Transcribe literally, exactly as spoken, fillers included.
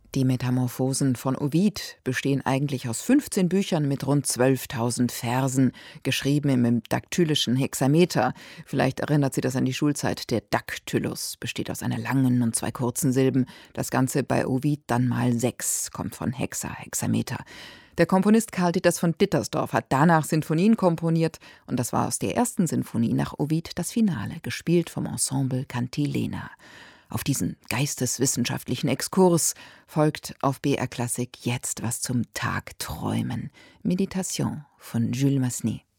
Die Metamorphosen von Ovid bestehen eigentlich aus fünfzehn Büchern mit rund zwölftausend Versen, geschrieben im daktylischen Hexameter. Vielleicht erinnert Sie das an die Schulzeit. Der Daktylus besteht aus einer langen und zwei kurzen Silben. Das Ganze bei Ovid dann mal sechs, kommt von Hexa, Hexameter. Der Komponist Karl Ditters von Dittersdorf hat danach Sinfonien komponiert und das war aus der ersten Sinfonie nach Ovid das Finale, gespielt vom Ensemble Cantilena. Auf diesen geisteswissenschaftlichen Exkurs folgt auf B R Klassik jetzt was zum Tagträumen. Meditation von Jules Massenet.